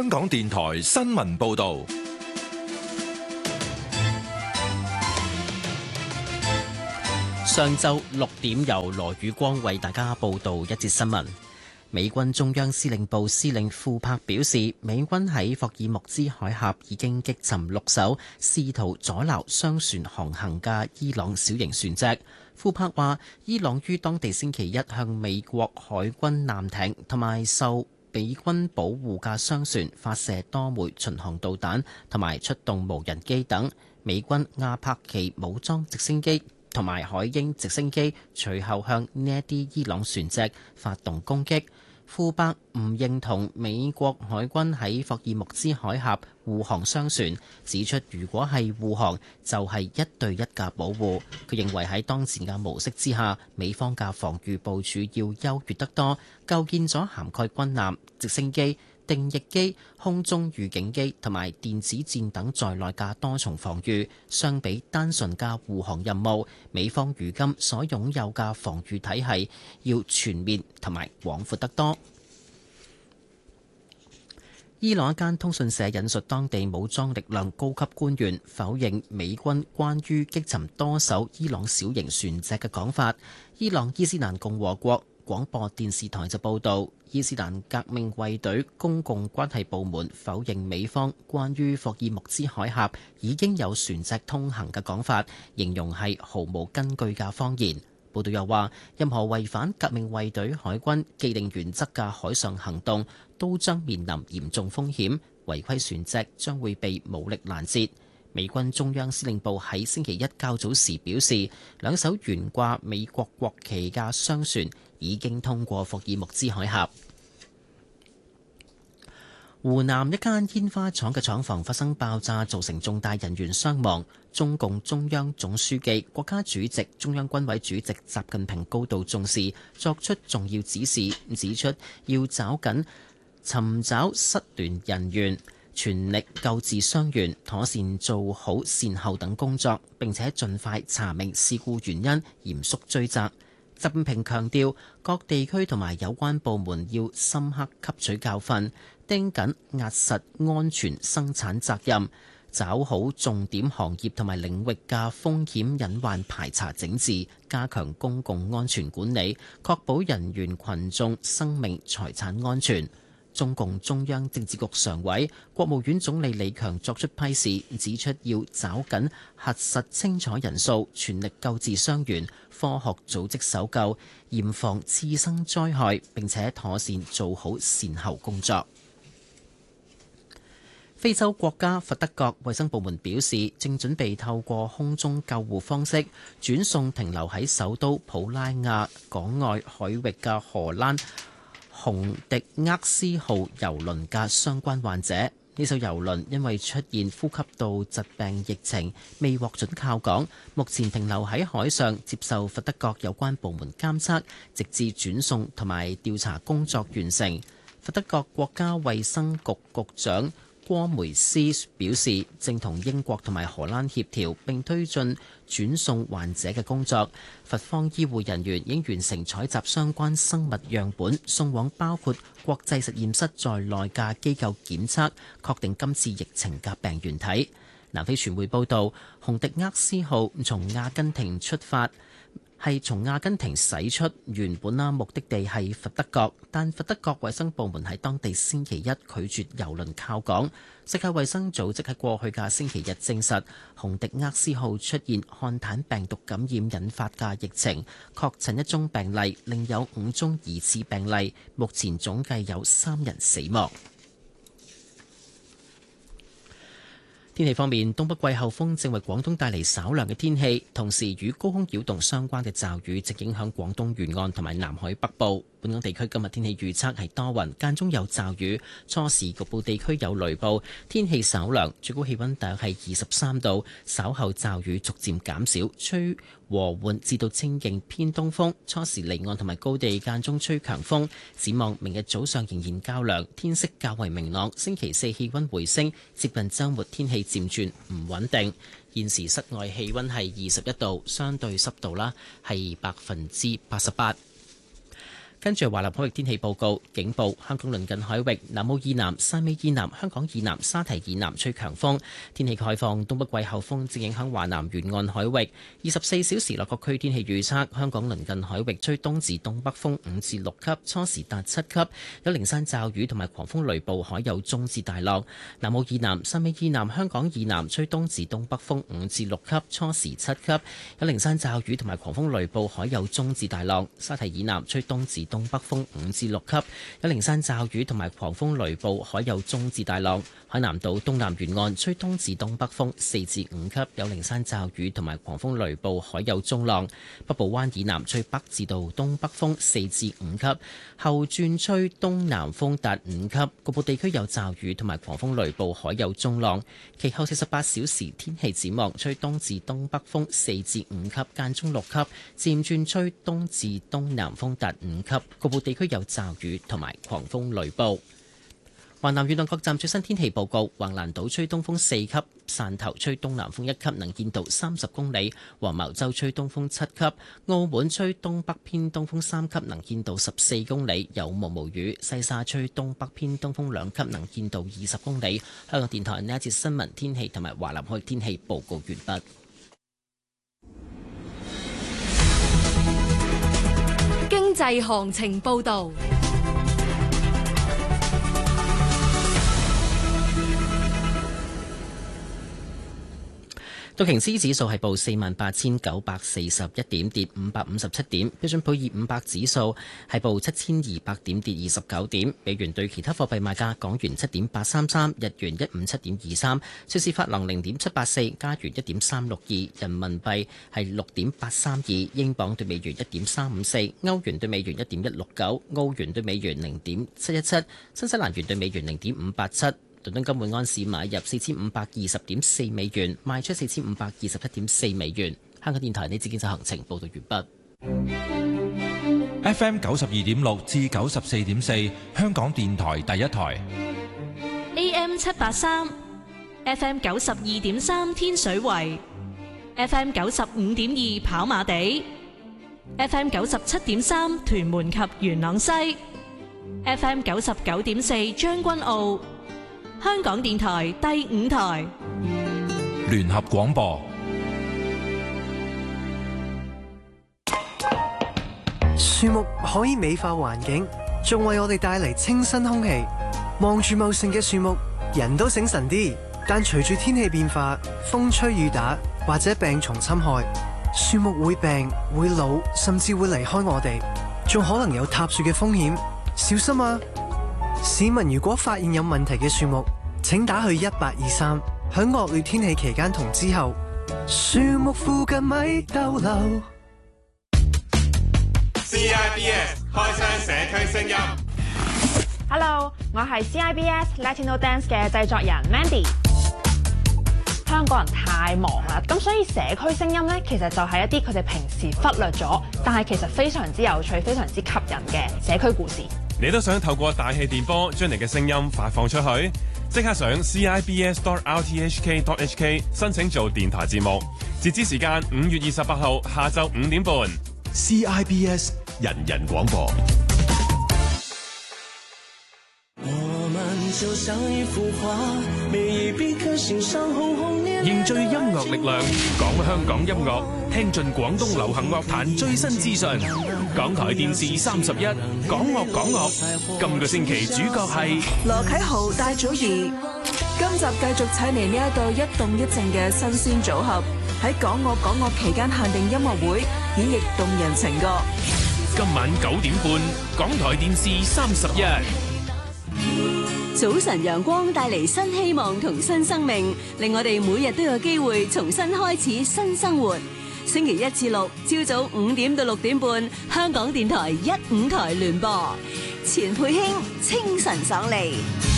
香港電台新聞報道。 上晝6點，由羅宇光為大家報道一節新聞。美軍中央司令部司令庫珀表示，美軍喺霍爾木茲海峽已經擊沉6艘試圖阻撓商船航行嘅伊朗小型船隻。庫珀話，伊朗於當地星期一向美國海軍艦艇同埋受美軍保護嘅商船發射多枚巡航導彈同埋出動無人機等。美軍阿帕奇武裝直升機同埋海鷹直升機隨後向呢一啲伊朗船隻發動攻擊。庫珀唔認同美國海軍喺霍爾木茲海峽護航商船，指出如果係護航就係1對1嘅保護。佢認為喺當前嘅模式之下，美方嘅防禦部署要優越得多，構建咗涵蓋軍艦、直升機、定翼機、空中預警機同埋電子戰等在內嘅多重防禦。相比單純嘅護航任務，美方如今所擁有嘅防禦體系要全面同埋廣闊得多。伊朗一間通訊社引述當地武裝力量高級官員否認美軍關於擊沉多艘伊朗小型船隻嘅講法。伊朗伊斯蘭共和國廣播電視台就報道，伊斯蘭革命衛隊公共關係部門否認美方關於霍爾木茲海峽已經有船隻通行嘅講法，形容係毫無根據嘅謊言。報道又話，任何違反革命衛隊海軍既定原則嘅海上行動都將面臨嚴重風險，違規船隻將會被武力攔截。美軍中央司令部喺星期一較早時表示，2艘懸掛美國國旗嘅商船已經通過霍爾木茲海峽。湖南一間煙花廠嘅廠房發生爆炸，造成重大人員傷亡。中共中央總書記、國家主席、中央軍委主席習近平高度重視，作出重要指示，指出要抓緊尋找失聯人員，全力救治傷員，妥善做好善後等工作，並且盡快查明事故原因，嚴肅追責。習近平強調，各地區同埋有關部門要深刻吸取教訓，盯緊壓實安全生產責任，抓好重點行業同埋領域嘅風險隱患排查整治，加強公共安全管理，確保人員群眾生命財產安全。中共中央政治局常委、國務院總理李強作出批示，指出要抓緊核實清楚人數，全力救治傷員，科學組織搜救，嚴防次生災害，並且妥善做好善後工作。非洲國家佛得角衛生部門表示，正準備透過空中救護方式轉送停留喺首都普拉亞港外海域嘅荷蘭洪迪厄斯號郵輪嘅相關患者。呢艘郵輪因為出現呼吸道疾病疫情，未獲准靠港，目前停留喺海上接受佛得角有關部門監測，直至轉送同埋調查工作完成。佛得角國家衛生局局長郭梅斯表示，正同英國同埋荷蘭協調並推進轉送患者嘅工作。佛方醫護人員已經完成採集相關生物樣本，送往包括國際實驗室在內嘅機構檢測，確定今次疫情嘅病原體。南非傳媒報道，洪迪厄斯號從阿根廷出發，係從阿根廷駛出，原本目的地係佛得角，但佛得角衛生部門喺當地星期一拒絕郵輪靠港。世界衛生組織喺過去嘅星期日證實，洪迪厄斯號出現漢坦病毒感染引發嘅疫情，確診1宗病例，另有5宗疑似病例，目前總計有3人死亡。天氣方面，東北季候風正為廣東帶嚟稍涼嘅天氣，同時與高空擾動相關嘅驟雨正影響廣東沿岸同埋南海北部。本港地區今日天氣預測係多雲，間中有驟雨，初時局部地區有雷暴，天氣稍涼，最高氣溫大約係23度。稍後驟雨逐漸減少，吹和緩至到清勁偏東風，初時離岸同埋高地間中吹強風。展望明日早上仍然較涼，天色較為明朗。星期四氣溫回升，接近週末天氣漸轉唔穩定。現時室外氣溫係21度，相對濕度啦係88%。 跟住華南海域天氣報告，警報：香港鄰近海域、南澳以南、汕尾以南、香港以南、沙堤以南吹強風。天氣概況：東北季候風正影響華南沿岸海域。24小時內各區天氣預測：香港鄰近海域吹東至東北風5至6級，初時達7級，有零散驟雨同埋狂風雷暴，海有中至大浪。南澳以南、汕尾以南、香港以南吹東至東北風5至6級，初時7級，有零散驟雨同埋狂風雷暴，海有中至大浪。沙堤以南吹東至東北風5至6級，有零散驟雨同埋狂風雷暴，海有中至大浪。海南島東南沿岸吹東至東北風4至5級，有零散驟雨同埋狂風雷暴，海有中浪。北部灣以南吹北至到東北風4至5級，後轉吹東南風達5級，局部地區有驟雨同埋狂風雷暴，海有中浪。其後48小時天氣展望，吹東至東北風4至5級，間中6級，漸轉吹東至東南風達5級，局部地區有驟雨同埋狂風雷暴。華南沿岸各站最新天氣報告：橫瀾島吹東風4級，汕頭吹東南風1級，能見度30公里；黃茅洲吹東風7級，澳門吹東北偏東風3級，能見度14公里，有毛毛雨；西沙吹東北偏東風2級，能見度20公里。香港電台呢一節新聞天氣同埋華南海天氣報告完畢。 經濟行情報導。道瓊斯指數係報48,941點，跌557點；標準普爾500指數係報7,200點，跌29點。美元對其他貨幣賣價：港元7.833，日元157.23，瑞士法郎0.784，加元1.362，人民幣係6.832，英鎊對美元1.354，歐元對美元1.169，澳元對美元0.717，新西蘭元對美元0.587。倫敦金每安士買入4520.4美元，賣出4527.4美元。香港電台呢節經濟行情報道完畢。FM 92.6至94.4，香港電台第一台。 AM 783 ，FM 92.3天水圍，FM 95.2跑馬地，FM 97.3屯門及元朗西，FM 99.4將軍澳。香港電台第5台聯合廣播。 樹木可以美化環境，仲為我哋帶嚟清新空氣。望住茂盛嘅樹木，人都醒神啲。但隨住天氣變化，風吹雨打或者病蟲侵害，樹木會病、會老，甚至會離開我哋，仲可能有塌樹嘅風險。小心啊！市民如果發現有問題嘅樹木，請打去1823。響惡劣天氣期間同之後，樹木附近咪逗留。 CIBS 開箱社區聲音。 Hello， 我係 CIBS Latino Dance 嘅製作人 Mandy。香港人太忙啦，咁所以社區聲音呢，其實就係一啲佢哋平時忽略咗，但係其實非常之有趣、非常之吸引嘅社區故事。 你都想透過大氣電波將你嘅聲音發放出去？即刻上 CIBS.RTHK.HK 申請做電台節目，截止時間5月28號下晝5點半。 CIBS 人人廣播。 凝聚音樂力量，講香港音樂，聽盡廣東流行樂壇最新資訊。港台電視31，講樂講樂。今個星期主角係羅啟豪、戴祖儀。今集繼續請嚟呢一對一動一靜嘅新鮮組合，喺講樂講樂期間限定音樂會演繹動人情歌。 今晚9點半，港台電視31。 早晨陽光帶嚟新希望同新生命，令我哋每日都有機會重新開始新生活。星期1至6朝早5點到6點半，香港電台1、5台聯播。錢佩卿清晨爽利。